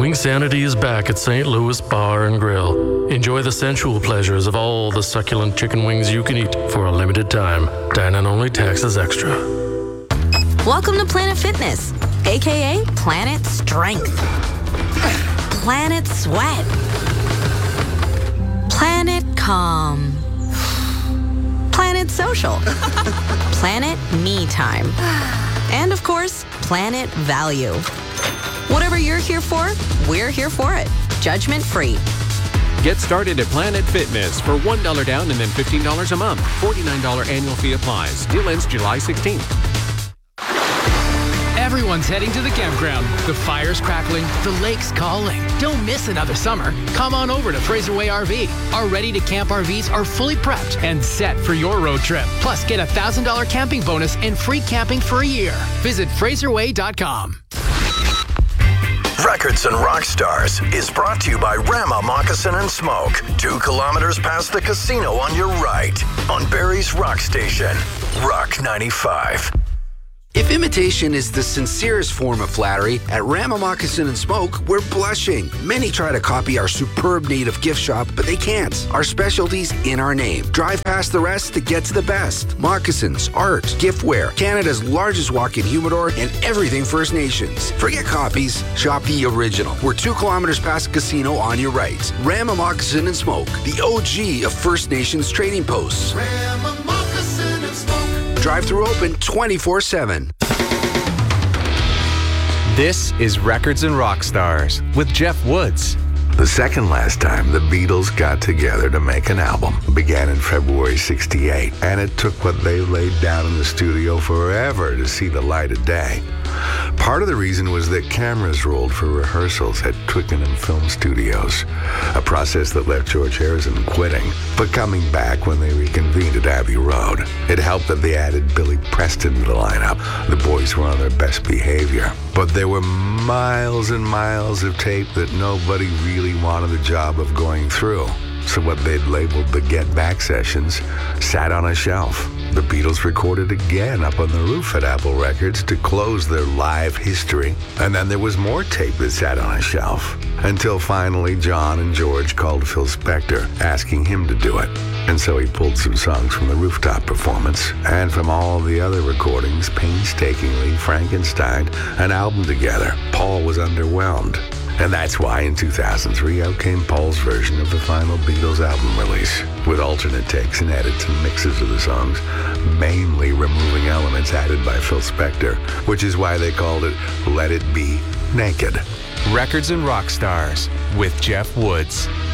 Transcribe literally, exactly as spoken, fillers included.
Wingsanity is back at Saint Louis Bar and Grill. Enjoy the sensual pleasures of all the succulent chicken wings you can eat for a limited time. Dine-in only, taxes extra. Welcome to Planet Fitness, aka Planet Strength, Planet Sweat, Planet Calm, Planet Social, Planet Me Time, and of course, Planet Value. Whatever you're here for, we're here for it. Judgment free. Get started at Planet Fitness for one dollar down and then fifteen dollars a month. forty-nine dollars annual fee applies. Deal ends July sixteenth. Everyone's heading to the campground. The fire's crackling, the lake's calling. Don't miss another summer. Come on over to Fraser Way R V. Our ready-to-camp R Vs are fully prepped and set for your road trip. Plus, get a one thousand dollars camping bonus and free camping for a year. Visit fraser way dot com. Records and Rock Stars is brought to you by Rama Moccasin and Smoke. Two kilometers past the casino on your right. On Barrie's Rock Station. Rock ninety-five. If imitation is the sincerest form of flattery, at Rama Moccasin and Smoke, we're blushing. Many try to copy our superb native gift shop, but they can't. Our specialty's in our name. Drive past the rest to get to the best. Moccasins, art, giftware, Canada's largest walk-in humidor, and everything First Nations. Forget copies, shop the original. We're two kilometers past the casino on your right. Rama Moccasin and Smoke, the O G of First Nations trading posts. Rama Moccasin and Smoke. Drive-through open twenty-four seven. This is Records and Rock Stars with Jeff Woods. The second last time the Beatles got together to make an album began in February sixty-eight, and it took what they laid down in the studio forever to see the light of day. Part of the reason was that cameras rolled for rehearsals at Twickenham Film Studios, a process that left George Harrison quitting, but coming back when they reconvened at Abbey Road. It helped that they added Billy Preston to the lineup. The boys were on their best behavior. But there were miles and miles of tape that nobody really wanted the job of going through. So what they'd labeled the Get Back sessions sat on a shelf. The Beatles recorded again up on the roof at Apple Records to close their live history. And then there was more tape that sat on a shelf. Until finally John and George called Phil Spector, asking him to do it. And so he pulled some songs from the rooftop performance and from all the other recordings, painstakingly Frankensteined an album together. Paul was underwhelmed. And that's why in two thousand three out came Paul's version of the final Beatles album release, with alternate takes and edits and mixes of the songs, mainly removing elements added by Phil Spector, which is why they called it Let It Be Naked. Records and Rock Stars with Jeff Woods.